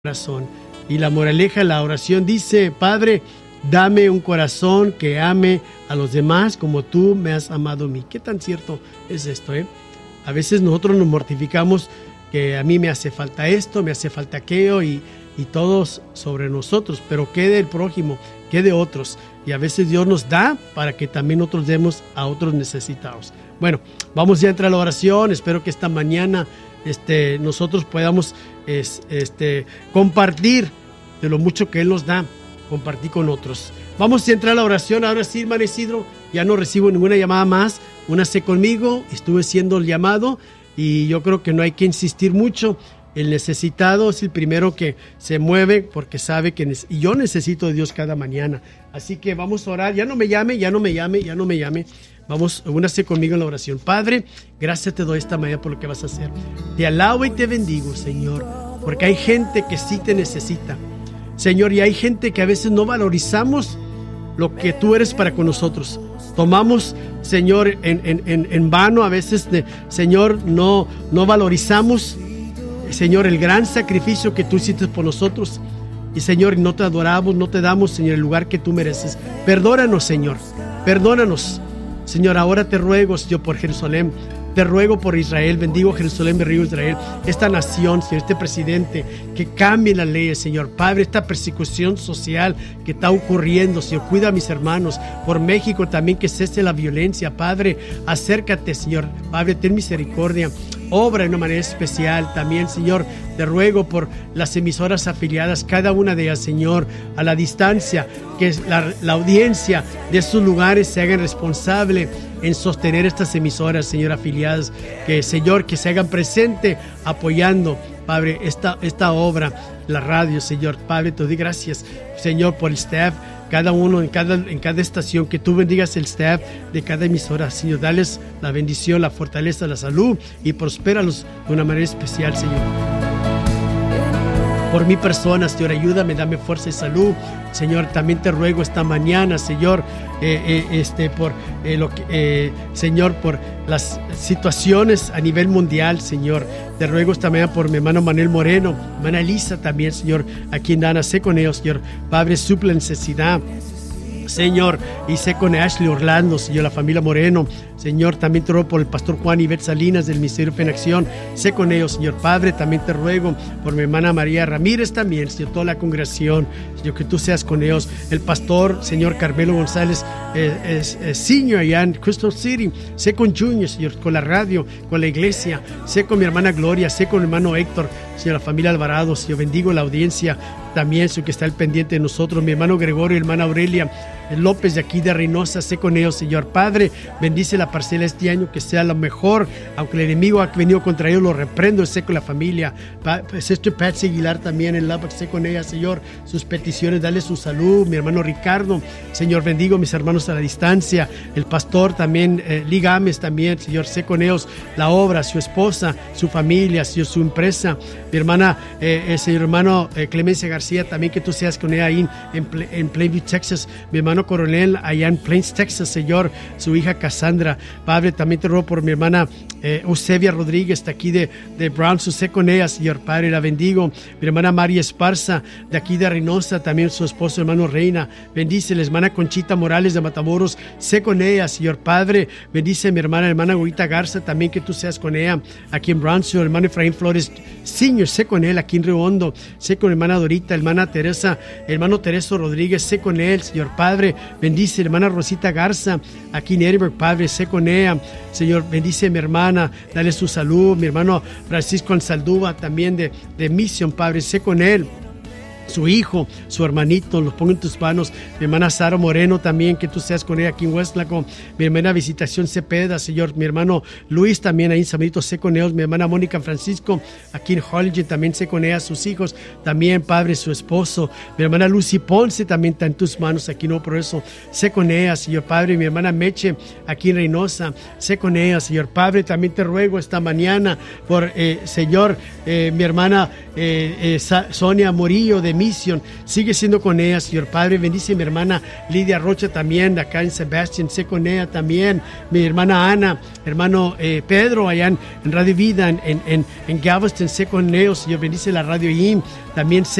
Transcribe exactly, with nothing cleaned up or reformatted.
corazón. Y la moraleja, la oración dice: Padre, dame un corazón que ame a los demás como tú me has amado a mí. ¿Qué tan cierto es esto? Eh? A veces nosotros nos mortificamos que a mí me hace falta esto, me hace falta aquello y, y todos sobre nosotros, pero ¿qué del prójimo? ¿Qué de otros? Y a veces Dios nos da para que también nosotros demos a otros necesitados. Bueno, vamos ya a entrar a la oración. Espero que esta mañana este, nosotros podamos es, este, compartir de lo mucho que Él nos da, compartir con otros. Vamos a entrar a la oración. Ahora sí, hermano Isidro, ya no recibo ninguna llamada más. Únase conmigo, estuve siendo el llamado y yo creo que no hay que insistir mucho. El necesitado es el primero que se mueve porque sabe que y yo necesito de Dios cada mañana. Así que vamos a orar. Ya no me llame, ya no me llame, ya no me llame. Vamos, únase conmigo en la oración. Padre, gracias te doy esta mañana por lo que vas a hacer. Te alabo y te bendigo, Señor, porque hay gente que sí te necesita, Señor, y hay gente que a veces no valorizamos lo que tú eres para con nosotros. Tomamos, Señor, en, en, en vano a veces, de, Señor, no, no valorizamos, Señor, el gran sacrificio que tú hiciste por nosotros. Y, Señor, no te adoramos, no te damos, Señor, el lugar que tú mereces. Perdónanos, Señor, perdónanos. Señor, ahora te ruego, Señor, por Jerusalén. Te ruego por Israel, bendigo Jerusalén, bendigo Israel, esta nación, Señor, este presidente, que cambie las leyes, Señor. Padre, esta persecución social que está ocurriendo, Señor, cuida a mis hermanos. Por México también, que cese la violencia, Padre, acércate, Señor. Padre, ten misericordia. Obra de una manera especial también, Señor. Te ruego por las emisoras afiliadas, cada una de ellas, Señor, a la distancia, que la, la audiencia de estos lugares se hagan responsable en sostener estas emisoras, Señor, afiliadas. Que, Señor, que se hagan presente apoyando, Padre, esta, esta obra, la radio, Señor. Padre, te doy gracias, Señor, por el staff, cada uno en cada, en cada estación, que tú bendigas el staff de cada emisora, Señor. Dales la bendición, la fortaleza, la salud y prospéralos de una manera especial, Señor. Por mi persona, Señor, ayúdame, dame fuerza y salud, Señor. También te ruego esta mañana, Señor, eh, eh, este, por eh, lo que, eh, Señor, por las situaciones a nivel mundial, Señor. Te ruego esta mañana por mi hermano Manuel Moreno, hermana Elisa también, Señor, a quien Dana, sé con ellos, Señor. Padre, suple necesidad, Señor, y sé con Ashley Orlando, Señor, la familia Moreno, Señor. También te ruego por el pastor Juan Ivette Salinas del Ministerio Fe en Acción, sé con ellos, Señor. Padre, también te ruego por mi hermana María Ramírez también, Señor, toda la congregación, Señor, que tú seas con ellos. El pastor, Señor, Carmelo González, eh, es, es senior allá en Crystal City, sé con Junior, Señor, con la radio, con la iglesia, sé con mi hermana Gloria, sé con mi hermano Héctor, Señor, la familia Alvarado, Señor, bendigo la audiencia también, Señor, que está al pendiente de nosotros, mi hermano Gregorio, hermana Aurelia López de aquí de Reynosa, sé con ellos, Señor. Padre, bendice la parcela este año, que sea lo mejor, aunque el enemigo ha venido contra ellos, lo reprendo, sé con la familia. Sister Patsy Aguilar también en Lubbock, sé con ella, Señor, sus peticiones, dale su salud. Mi hermano Ricardo, Señor, bendigo a mis hermanos a la distancia, el pastor también, eh, Lee Gámez también, Señor, sé con ellos la obra, su esposa, su familia, Señor, su empresa. Mi hermana, eh, eh, Señor, hermano eh, Clemencia García, también que tú seas con ella ahí en, en Plainview, Texas. Mi hermano Coronel allá en Plains, Texas, Señor, su hija Cassandra. Padre, también te ruego por mi hermana eh, Eusebia Rodríguez, está aquí de, de Brownsville, sé con ella, Señor. Padre, la bendigo. Mi hermana María Esparza, de aquí de Reynosa, también su esposo, hermano Reina, bendice. La hermana Conchita Morales de Matamoros, sé con ella, Señor. Padre, bendice a mi hermana, hermana Guita Garza, también que tú seas con ella, aquí en Brownsville. Hermano Efraín Flores, Señor, sé con él, aquí en Río Hondo, sé con hermana Dorita, hermana Teresa, hermano Tereso Rodríguez, sé con él, Señor. Padre, bendice hermana Rosita Garza, aquí en Edinburgh, Padre, sé con ella, Señor. Bendice a mi hermana, dale su salud. Mi hermano Francisco Ansaldúa, también de, de Mission, Padre, sé con él, su hijo, su hermanito, los pongo en tus manos. Mi hermana Sara Moreno también, que tú seas con ella aquí en Westlaco. Mi hermana Visitación Cepeda, Señor. Mi hermano Luis también ahí en San Benito, sé con ellos. Mi hermana Mónica Francisco, aquí en Hollywood, también sé con ella, sus hijos, también, Padre, su esposo. Mi hermana Lucy Ponce también está en tus manos, aquí no, por eso sé con ella, Señor. Padre, mi hermana Meche, aquí en Reynosa, sé con ella, Señor. Padre, también te ruego esta mañana por, eh, Señor, eh, mi hermana eh, eh, Sonia Morillo de Mission. Sigue siendo con ella, Señor Padre. Bendice a mi hermana Lidia Rocha también, acá en Sebastián, sé con ella también. Mi hermana Ana, hermano eh, Pedro, allá en, en Radio Vida, en, en, en Galveston, sé con ellos, Señor. Bendice la Radio I M. También sé